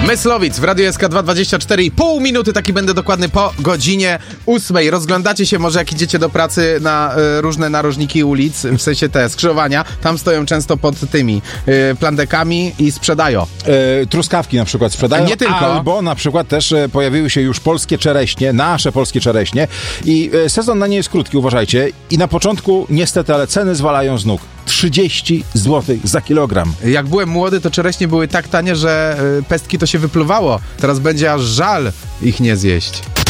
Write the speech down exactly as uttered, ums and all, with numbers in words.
Myslowic w Radiu S K dwa dwadzieścia cztery i pół minuty, taki będę dokładny po godzinie ósmej. Rozglądacie się może, jak idziecie do pracy, na y, różne narożniki ulic, w sensie te skrzyżowania. Tam stoją często pod tymi y, plandekami i sprzedają. E, truskawki na przykład sprzedają. Nie tylko. Albo na przykład też e, pojawiły się już polskie czereśnie, nasze polskie czereśnie i e, sezon na nie jest krótki, uważajcie. I na początku niestety, ale ceny zwalają z nóg. trzydzieści złotych za kilogram. Jak byłem młody, to czereśnie były tak tanie, że y, pestki to się wypluwało. Teraz będzie aż żal ich nie zjeść.